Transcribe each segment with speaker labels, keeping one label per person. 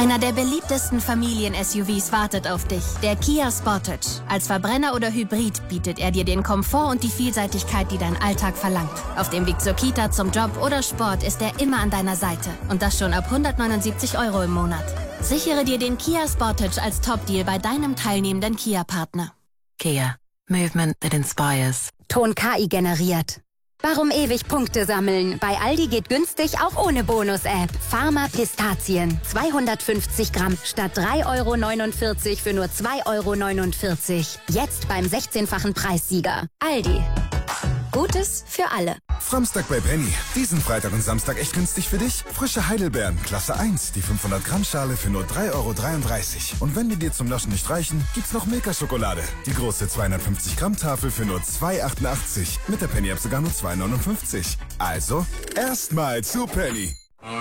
Speaker 1: Einer der beliebtesten Familien-SUVs wartet auf dich, der Kia Sportage. Als Verbrenner oder Hybrid bietet er dir den Komfort und die Vielseitigkeit, die dein Alltag verlangt. Auf dem Weg zur Kita, zum Job oder Sport ist er immer an deiner Seite. Und das schon ab 179 € im Monat. Sichere dir den Kia Sportage als Top-Deal bei deinem teilnehmenden Kia-Partner.
Speaker 2: Kia. Movement that inspires.
Speaker 3: Ton KI generiert. Warum ewig Punkte sammeln? Bei Aldi geht günstig auch ohne Bonus-App. Pharma Pistazien. 250 Gramm statt 3,49 € für nur 2,49 €. Jetzt beim 16-fachen Preissieger. Aldi. Gutes für alle.
Speaker 4: Samstag bei Penny. Diesen Freitag und Samstag echt günstig für dich? Frische Heidelbeeren, Klasse 1, die 500 Gramm Schale für nur 3,33 €. Und wenn die dir zum Naschen nicht reichen, gibt's noch Milka-Schokolade. Die große 250 Gramm Tafel für nur 2,88 €. Mit der Penny-App sogar nur 2,59 €. Also, erstmal zu Penny.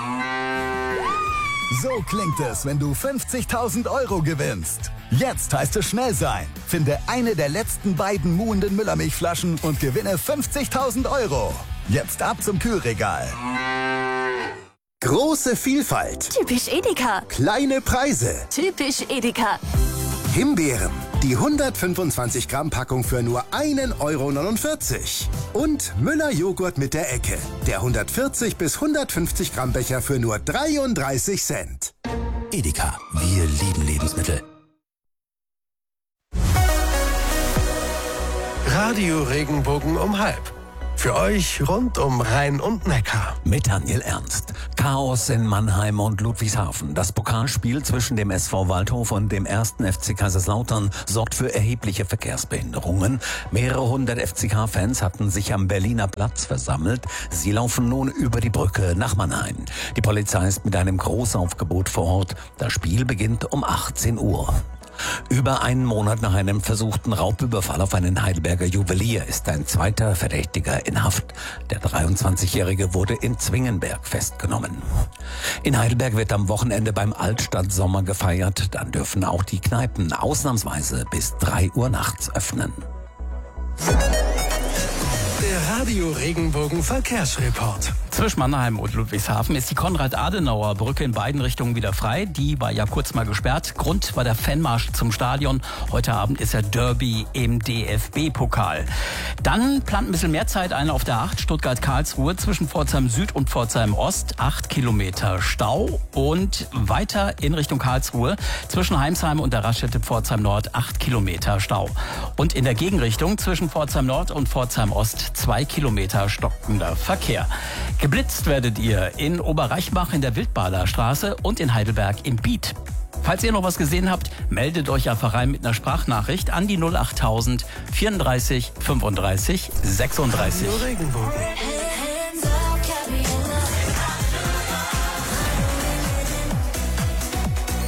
Speaker 5: So klingt es, wenn du 50.000 € gewinnst. Jetzt heißt es schnell sein. Finde eine der letzten beiden muhenden Müllermilchflaschen und gewinne 50.000 €. Jetzt ab zum Kühlregal.
Speaker 6: Große Vielfalt.
Speaker 3: Typisch Edeka.
Speaker 6: Kleine Preise.
Speaker 3: Typisch Edeka.
Speaker 6: Himbeeren. Die 125 Gramm Packung für nur 1,49 € Und Müller-Joghurt mit der Ecke. Der 140 bis 150 Gramm Becher für nur 33 Cent.
Speaker 7: Edeka. Wir lieben Lebensmittel.
Speaker 8: Radio Regenbogen um 12:30. Für euch rund um Rhein und Neckar.
Speaker 7: Mit Daniel Ernst. Chaos in Mannheim und Ludwigshafen. Das Pokalspiel zwischen dem SV Waldhof und dem 1. FC Kaiserslautern sorgt für erhebliche Verkehrsbehinderungen. Mehrere hundert FCK-Fans hatten sich am Berliner Platz versammelt. Sie laufen nun über die Brücke nach Mannheim. Die Polizei ist mit einem Großaufgebot vor Ort. Das Spiel beginnt um 18 Uhr. Über einen Monat nach einem versuchten Raubüberfall auf einen Heidelberger Juwelier ist ein zweiter Verdächtiger in Haft. Der 23-Jährige wurde in Zwingenberg festgenommen. In Heidelberg wird am Wochenende beim Altstadtsommer gefeiert. Dann dürfen auch die Kneipen ausnahmsweise bis 3 Uhr nachts öffnen.
Speaker 8: Der Radio Regenbogen Verkehrsreport.
Speaker 9: Zwischen Mannheim und Ludwigshafen ist die Konrad-Adenauer-Brücke in beiden Richtungen wieder frei. Die war ja kurz mal gesperrt. Grund war der Fanmarsch zum Stadion. Heute Abend ist ja Derby im DFB-Pokal. Dann plant ein bisschen mehr Zeit ein auf der 8 Stuttgart-Karlsruhe zwischen Pforzheim Süd und Pforzheim Ost. 8 Kilometer Stau. Und weiter in Richtung Karlsruhe zwischen Heimsheim und der Raststätte Pforzheim Nord 8 Kilometer Stau. Und in der Gegenrichtung zwischen Pforzheim Nord und Pforzheim Ost 2 Kilometer stockender Verkehr. Geblitzt werdet ihr in Oberreichbach in der Wildbaderstraße und in Heidelberg im Biet. Falls ihr noch was gesehen habt, meldet euch einfach rein mit einer Sprachnachricht an die 08000 34 35 36.
Speaker 8: Radio Regenbogen.